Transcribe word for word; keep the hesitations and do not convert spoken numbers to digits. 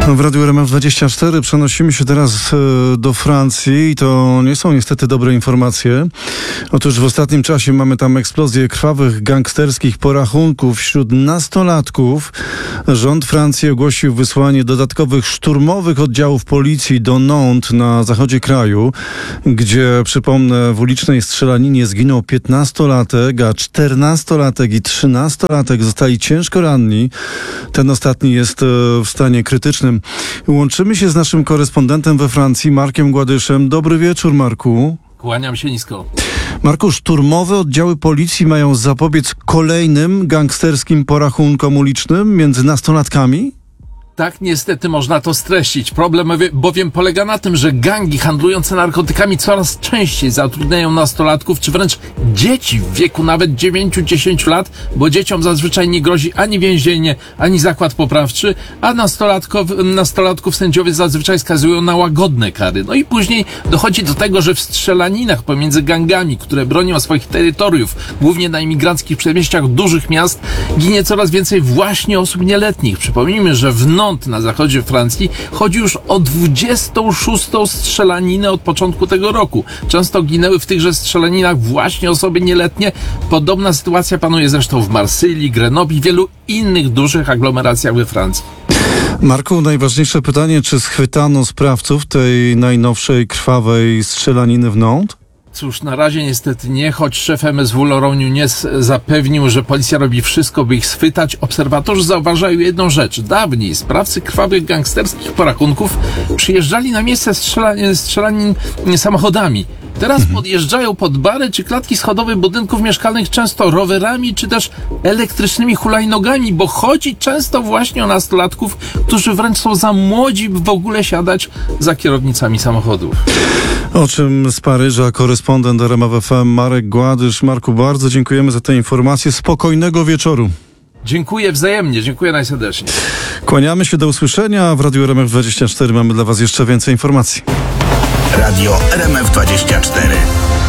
W Radiu R M F dwadzieścia cztery przenosimy się teraz do Francji i to nie są niestety dobre informacje. Otóż w ostatnim czasie mamy tam eksplozję krwawych gangsterskich porachunków wśród nastolatków. Rząd Francji ogłosił wysłanie dodatkowych szturmowych oddziałów policji do Nantes na zachodzie kraju, gdzie, przypomnę, w ulicznej strzelaninie zginął piętnastolatek, a czternastolatek i trzynastolatek zostali ciężko ranni. Ten ostatni jest w stanie krytycznym. Łączymy się z naszym korespondentem we Francji, Markiem Gładyszem. Dobry wieczór, Marku. Kłaniam się nisko. Marku, szturmowe oddziały policji mają zapobiec kolejnym gangsterskim porachunkom ulicznym między nastolatkami? Tak niestety można to streścić. Problem bowiem polega na tym, że gangi handlujące narkotykami coraz częściej zatrudniają nastolatków, czy wręcz dzieci w wieku nawet dziewięć do dziesięciu lat, bo dzieciom zazwyczaj nie grozi ani więzienie, ani zakład poprawczy, a nastolatków sędziowie zazwyczaj skazują na łagodne kary. No i później dochodzi do tego, że w strzelaninach pomiędzy gangami, które bronią swoich terytoriów, głównie na imigranckich przedmieściach dużych miast, ginie coraz więcej właśnie osób nieletnich. Przypomnijmy, że w Nantes na zachodzie Francji chodzi już o dwudziestą szóstą strzelaninę od początku tego roku. Często ginęły w tychże strzelaninach właśnie osoby nieletnie. Podobna sytuacja panuje zresztą w Marsylii, Grenoble i wielu innych dużych aglomeracjach we Francji. Marku, najważniejsze pytanie, czy schwytano sprawców tej najnowszej krwawej strzelaniny w Nantes? Cóż, na razie niestety nie, choć szef M S W Laurent Nunez zapewnił, że policja robi wszystko, by ich schwytać. Obserwatorzy zauważają jedną rzecz. Dawniej sprawcy krwawych gangsterskich porachunków przyjeżdżali na miejsce strzelanin, strzelanin samochodami. Teraz podjeżdżają pod bary czy klatki schodowe budynków mieszkalnych często rowerami czy też elektrycznymi hulajnogami, bo chodzi często właśnie o nastolatków, którzy wręcz są za młodzi, by w ogóle siadać za kierownicami samochodów. O czym z Paryża korespondent R M F F M Marek Gładysz. Marku, bardzo dziękujemy za te informacje. Spokojnego wieczoru. Dziękuję wzajemnie, dziękuję najserdeczniej. Kłaniamy się, do usłyszenia. W Radiu R M F dwadzieścia cztery mamy dla Was jeszcze więcej informacji. Radio R M F dwadzieścia cztery.